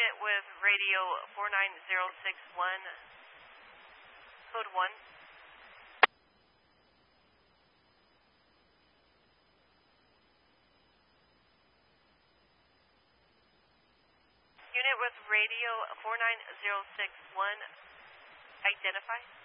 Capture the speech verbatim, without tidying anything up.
Unit with radio four nine zero six one, code one. Unit with radio four nine zero six one, identify.